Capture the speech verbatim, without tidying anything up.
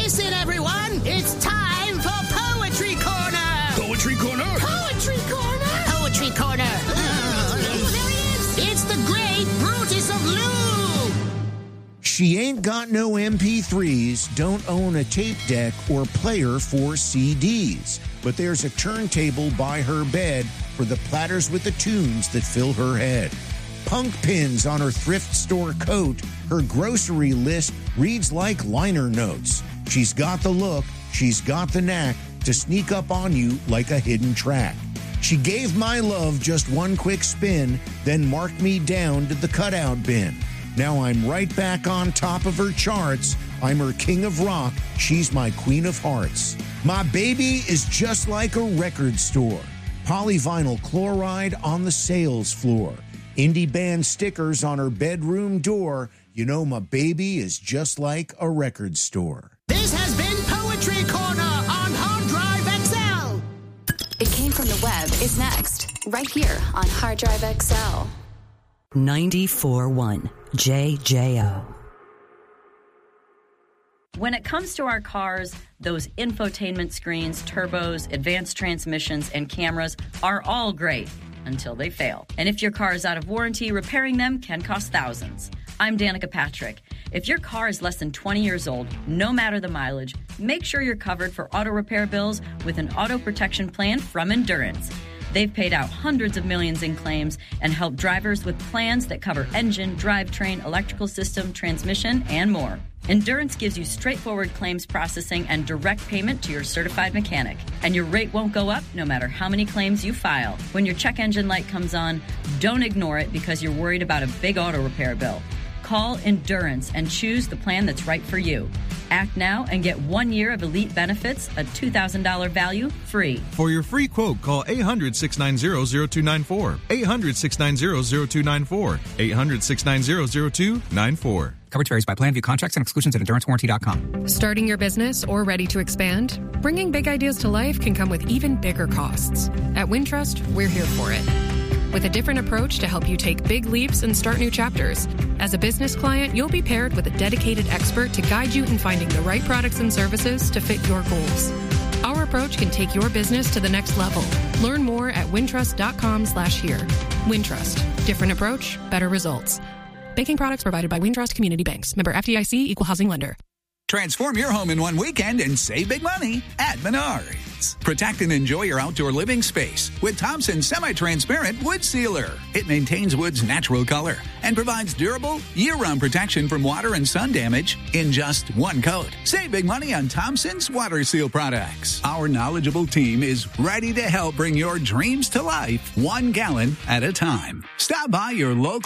Listen, everyone, it's time for Poetry Corner. Poetry Corner? Poetry Corner. Poetry Corner. Oh, there he is. It's the great Brutus of Lou. She ain't got no M P threes, don't own a tape deck or player for C Ds. But there's a turntable by her bed for the platters with the tunes that fill her head. Punk pins on her thrift store coat. Her grocery list reads like liner notes. She's got the look, she's got the knack to sneak up on you like a hidden track. She gave my love just one quick spin, then marked me down to the cutout bin. Now I'm right back on top of her charts. I'm her king of rock, she's my queen of hearts. My baby is just like a record store. Polyvinyl chloride on the sales floor. Indie band stickers on her bedroom door. You know my baby is just like a record store. This has been Poetry Corner on Hard Drive X L. It Came From the Web is next, right here on Hard Drive X L. ninety-four point one J J O. When it comes to our cars, those infotainment screens, turbos, advanced transmissions, and cameras are all great until they fail. And if your car is out of warranty, repairing them can cost thousands. I'm Danica Patrick. If your car is less than twenty years old, no matter the mileage, make sure you're covered for auto repair bills with an auto protection plan from Endurance. They've paid out hundreds of millions in claims and helped drivers with plans that cover engine, drivetrain, electrical system, transmission, and more. Endurance gives you straightforward claims processing and direct payment to your certified mechanic. And your rate won't go up no matter how many claims you file. When your check engine light comes on, don't ignore it because you're worried about a big auto repair bill. Call Endurance and choose the plan that's right for you. Act now and get one year of elite benefits, a two thousand dollars value, free. For your free quote, call eight hundred, six nine zero, zero two nine four. eight hundred, six nine zero, zero two nine four. eight hundred, six nine zero, zero two nine four. Coverage varies by plan. View contracts and exclusions at endurance warranty dot com. Starting your business or ready to expand? Bringing big ideas to life can come with even bigger costs. At Wintrust, we're here for it. With a different approach to help you take big leaps and start new chapters. As a business client, you'll be paired with a dedicated expert to guide you in finding the right products and services to fit your goals. Our approach can take your business to the next level. Learn more at wintrust.com slash here. Wintrust. Different approach, better results. Banking products provided by Wintrust Community Banks. Member F D I C, Equal Housing Lender. Transform your home in one weekend and save big money at Menards. Protect and enjoy your outdoor living space with Thompson's semi-transparent wood sealer. It maintains wood's natural color and provides durable, year-round protection from water and sun damage in just one coat. Save big money on Thompson's water seal products. Our knowledgeable team is ready to help bring your dreams to life one gallon at a time. Stop by your local